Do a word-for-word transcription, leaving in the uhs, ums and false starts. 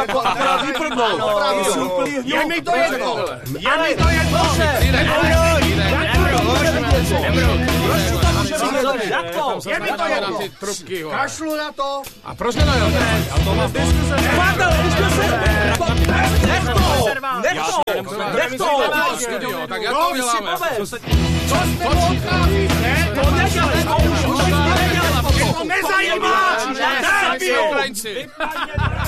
jako akorát vyprdnou. Je mi to jedno. Je mi to jedno. Je mi to jedno. Kašlu na to. A proč nedojel? Pavel, ještě se... Nech to! Nech to! Nech to! Tak jak to děláme? Co jste odcházíte? To nedělej! To už nedělej! To nezajímá! Zabijou!